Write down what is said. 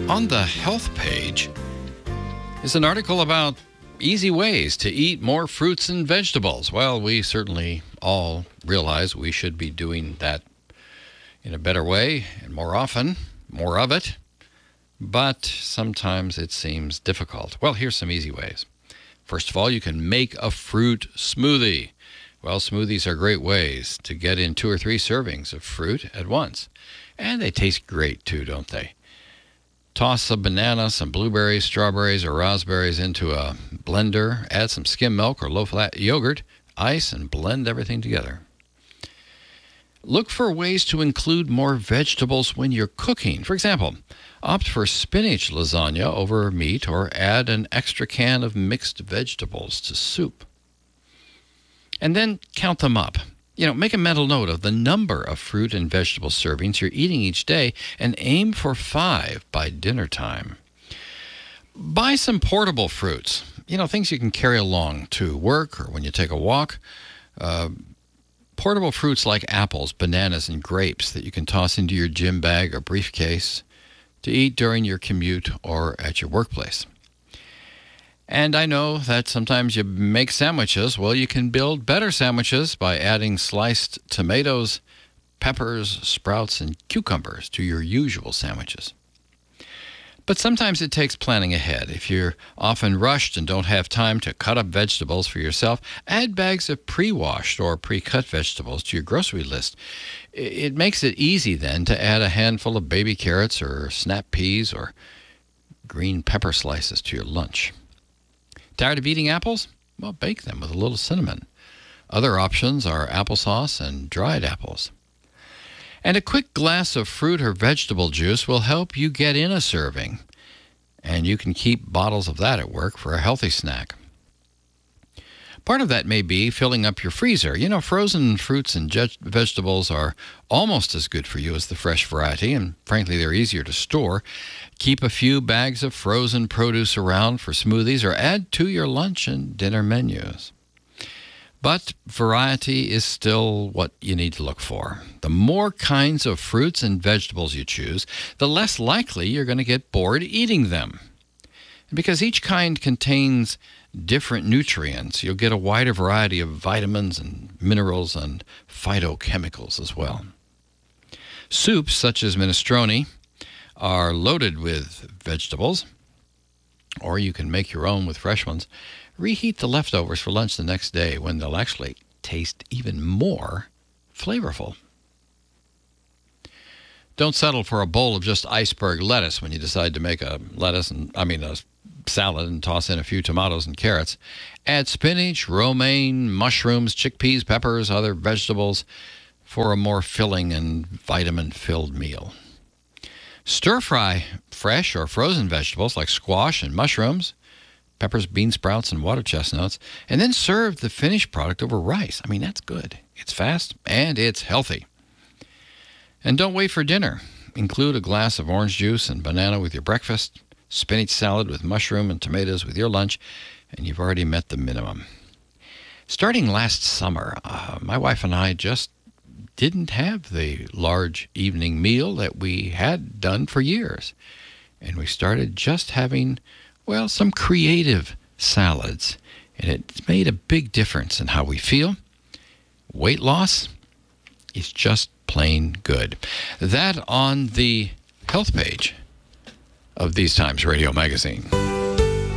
On the health page is an article about easy ways to eat more fruits and vegetables. Well, we certainly all realize we should be doing that in a better way and more often, more of it. But sometimes it seems difficult. Well, here's some easy ways. First of all, you can make a fruit smoothie. Well, smoothies are great ways to get in 2 or 3 servings of fruit at once. And they taste great too, don't they? Toss a banana, some blueberries, strawberries, or raspberries into a blender. Add some skim milk or low-fat yogurt, ice, and blend everything together. Look for ways to include more vegetables when you're cooking. For example, opt for spinach lasagna over meat, or add an extra can of mixed vegetables to soup. And then count them up. Make a mental note of the number of fruit and vegetable servings you're eating each day and aim for 5 by dinner time. Buy some portable fruits, things you can carry along to work or when you take a walk. Portable fruits like apples, bananas, and grapes that you can toss into your gym bag or briefcase to eat during your commute or at your workplace. And I know that sometimes you make sandwiches. Well, you can build better sandwiches by adding sliced tomatoes, peppers, sprouts, and cucumbers to your usual sandwiches. But sometimes it takes planning ahead. If you're often rushed and don't have time to cut up vegetables for yourself, add bags of pre-washed or pre-cut vegetables to your grocery list. It makes it easy then to add a handful of baby carrots or snap peas or green pepper slices to your lunch. Tired of eating apples? Well, bake them with a little cinnamon. Other options are applesauce and dried apples. And a quick glass of fruit or vegetable juice will help you get in a serving. And you can keep bottles of that at work for a healthy snack. Part of that may be filling up your freezer. Frozen fruits and vegetables are almost as good for you as the fresh variety, and frankly, they're easier to store. Keep a few bags of frozen produce around for smoothies or add to your lunch and dinner menus. But variety is still what you need to look for. The more kinds of fruits and vegetables you choose, the less likely you're going to get bored eating them. Because each kind contains different nutrients, you'll get a wider variety of vitamins and minerals and phytochemicals as well. Soups such as minestrone are loaded with vegetables, or you can make your own with fresh ones. Reheat the leftovers for lunch the next day when they'll actually taste even more flavorful. Don't settle for a bowl of just iceberg lettuce when you decide to make a salad and toss in a few tomatoes and carrots. Add spinach, romaine, mushrooms, chickpeas, peppers, other vegetables for a more filling and vitamin-filled meal. Stir-fry fresh or frozen vegetables like squash and mushrooms, peppers, bean sprouts, and water chestnuts, and then serve the finished product over rice. That's good. It's fast and it's healthy. And don't wait for dinner. Include a glass of orange juice and banana with your breakfast, spinach salad with mushroom and tomatoes with your lunch, and you've already met the minimum. Starting last summer, my wife and I just didn't have the large evening meal that we had done for years. And we started just having, some creative salads. And it's made a big difference in how we feel. Weight loss is just plain good. That on the health page of These Times Radio magazine.